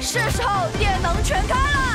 是时候电能全开了。